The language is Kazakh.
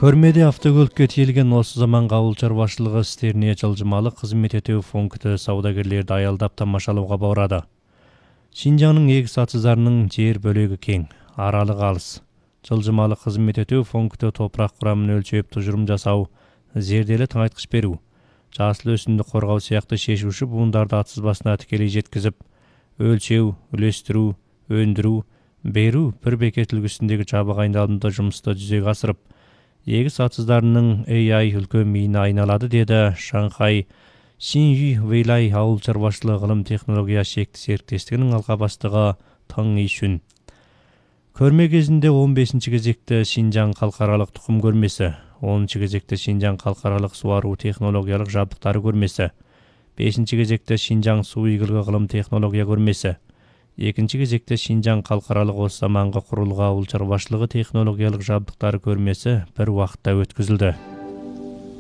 Көрмеде автокөлікке тиелген осы заманғы ауыл шаруашылығы істеріне жылжымалы қызмет етүү пункті саудагерлерді аялдап тамашалауға барады. Шинжаңның егіс атыздарының жер бөлігі кең, аралығы алыс. Жылжымалы қызмет етүү пункті топырақ құрамын өлчөп тұжырым жасау, зерделі тыңайтқыш беру, жасыл өсімдік қорғау сияқты шешуші буындарды атызбасына тікелей жеткізіп, өлчеу, үлестіру, өндіру, беру бір бекет үлгісіндегі жабық айналымда жұмысты жүзеге асырып, егіс атыздарының AI үлкен миына айналады, деді Шанхай Шинюй Вейлай ауыл шаруашылығы ғылым технология шекті серіктестігінің алқа бастығы Тың Ишүн. Көрме кезінде 15-ші кезекті Шинжаң халықаралық тұқым көрмесі, 10-ші кезекті Шинжаң халықаралық суару технологиялық жабдықтары көрмесі, 5-ші кезекті Шинжаң су игілігі ғылым технология көрмесі, 2-ші кезекте Шинжаң халықаралық осы заманғы құрылғы ауыл шаруашылығы технологиялық жабдықтары көрмесі бір уақытта өткізілді.